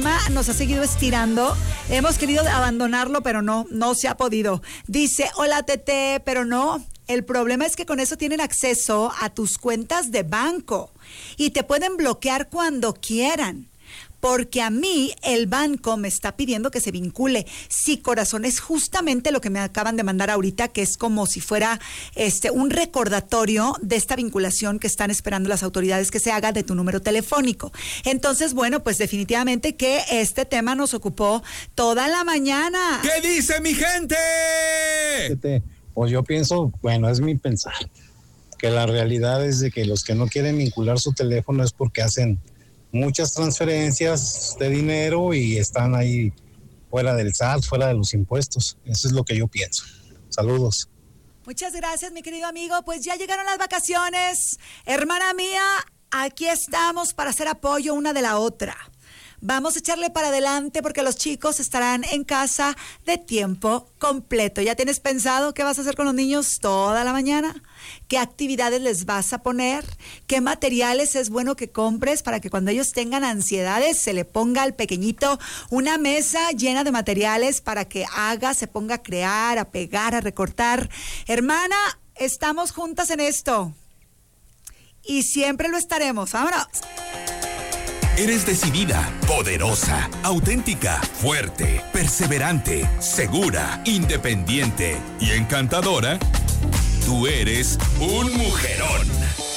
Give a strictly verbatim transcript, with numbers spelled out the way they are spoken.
Nos ha seguido estirando, hemos querido abandonarlo, pero no, no se ha podido. Dice, hola Tete, pero no, el problema es que con eso tienen acceso a tus cuentas de banco y te pueden bloquear cuando quieran. Porque a mí el banco me está pidiendo que se vincule. Sí, corazón, es justamente lo que me acaban de mandar ahorita, que es como si fuera este un recordatorio de esta vinculación que están esperando las autoridades que se haga de tu número telefónico. Entonces, bueno, pues definitivamente que este tema nos ocupó toda la mañana. ¿Qué dice mi gente? Pues yo pienso, bueno, es mi pensar, que la realidad es de que los que no quieren vincular su teléfono es porque hacen muchas transferencias de dinero y están ahí fuera del S A T, fuera de los impuestos. Eso es lo que yo pienso. Saludos. Muchas gracias, mi querido amigo. Pues ya llegaron las vacaciones. Hermana mía, aquí estamos para hacer apoyo una de la otra. Vamos a echarle para adelante porque los chicos estarán en casa de tiempo completo. ¿Ya tienes pensado qué vas a hacer con los niños toda la mañana? ¿Qué actividades les vas a poner? ¿Qué materiales es bueno que compres para que cuando ellos tengan ansiedades se le ponga al pequeñito una mesa llena de materiales para que haga, se ponga a crear, a pegar, a recortar? Hermana, estamos juntas en esto y siempre lo estaremos. ¡Vámonos! Eres decidida, poderosa, auténtica, fuerte, perseverante, segura, independiente y encantadora. Tú eres un mujerón.